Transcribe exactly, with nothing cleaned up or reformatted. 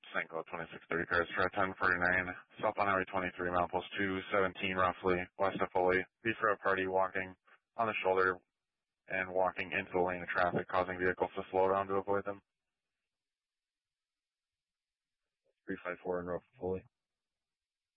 Saint Cloud twenty-six thirty cars, try ten forty-nine, south on Highway twenty-three, milepost two seventeen roughly, west of Foley. Beef road party walking on the shoulder and walking into the lane of traffic, causing vehicles to slow down to avoid them. three five four in road for Foley.